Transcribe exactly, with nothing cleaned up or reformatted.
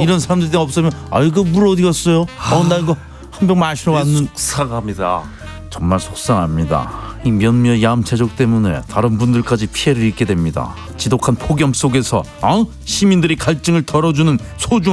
이런 사람들이 없으면 아이고 물 어디 갔어요? 아, 어, 나 이거 한 병 마시러 왔는. 속상합니다. 정말 속상합니다. 이 몇몇 얌체족 때문에 다른 분들까지 피해를 입게 됩니다. 지독한 폭염 속에서 어? 시민들이 갈증을 덜어주는 소중한